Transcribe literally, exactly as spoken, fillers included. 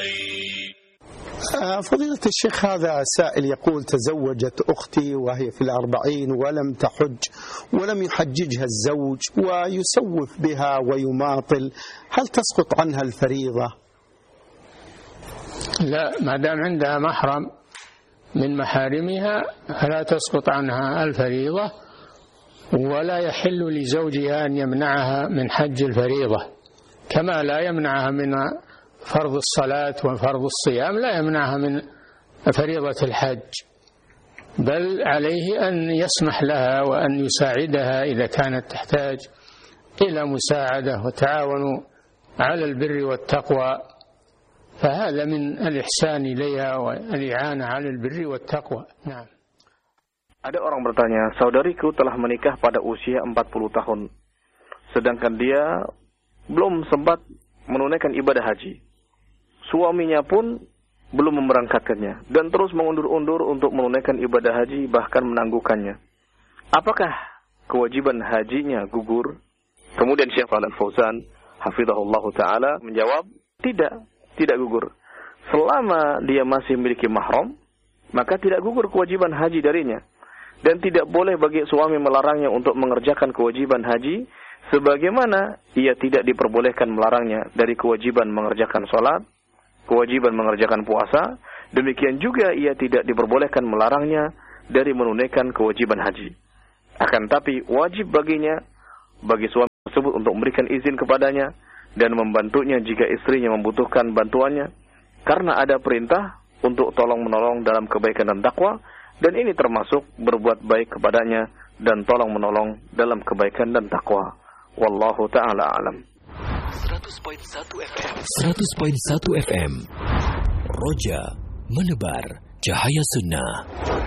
فضيلة الشيخ، هذا سائل يقول: تزوجت أختي وهي في الأربعين ولم تحج ولم يحججها الزوج ويسوف بها ويماطل، هل تسقط عنها الفريضة؟ لا، ما دام عندها محرم من محارمها فلا تسقط عنها الفريضة، ولا يحل لزوجها أن يمنعها من حج الفريضة، كما لا يمنعها من فرض الصلاة وفرض الصيام، لا يمنعها من فريضة الحج، بل عليه أن يسمح لها وأن يساعدها إذا كانت تحتاج إلى مساعدة، وتعاونوا على البر والتقوى، فهذا من الإحسان إليها والإعانة على البر والتقوى. نعم. Ada orang bertanya, saudariku telah menikah pada usia empat puluh tahun, sedangkan dia belum sempat menunaikan ibadah haji. Suaminya pun belum memberangkatkannya dan terus mengundur-undur untuk menunaikan ibadah haji, bahkan menangguhkannya. Apakah kewajiban hajinya gugur? Kemudian Syekh Shalih Fauzan hafizahullah taala menjawab, tidak, tidak gugur. Selama dia masih memiliki mahram, maka tidak gugur kewajiban haji darinya. Dan tidak boleh bagi suami melarangnya untuk mengerjakan kewajiban haji, sebagaimana ia tidak diperbolehkan melarangnya dari kewajiban mengerjakan salat, kewajiban mengerjakan puasa. Demikian juga ia tidak diperbolehkan melarangnya dari menunaikan kewajiban haji. Akan tapi wajib baginya, bagi suami tersebut, untuk memberikan izin kepadanya dan membantunya jika istrinya membutuhkan bantuannya, karena ada perintah untuk tolong-menolong dalam kebaikan dan takwa, dan ini termasuk berbuat baik kepadanya dan tolong-menolong dalam kebaikan dan takwa. Wallahu ta'ala alam. seratus koma satu F M Roja, menebar cahaya sunnah.